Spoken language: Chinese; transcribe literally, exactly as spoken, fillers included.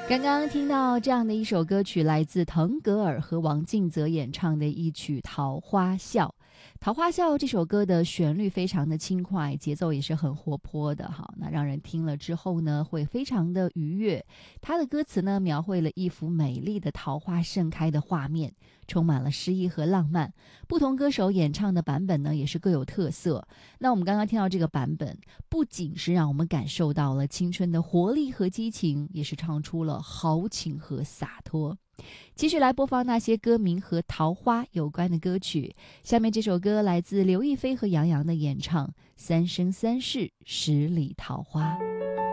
刚刚听到这样的一首歌曲，来自腾格尔和王靖泽演唱的一曲《桃花笑》。《桃花笑》这首歌的旋律非常的轻快，节奏也是很活泼的哈，那让人听了之后呢，会非常的愉悦。它的歌词呢，描绘了一幅美丽的桃花盛开的画面，充满了诗意和浪漫。不同歌手演唱的版本呢，也是各有特色。那我们刚刚听到这个版本，不仅是让我们感受到了青春的活力和激情，也是唱出了豪情和洒脱。继续来播放那些歌名和桃花有关的歌曲。下面这首歌来自刘亦菲和杨洋的演唱《三生三世十里桃花》。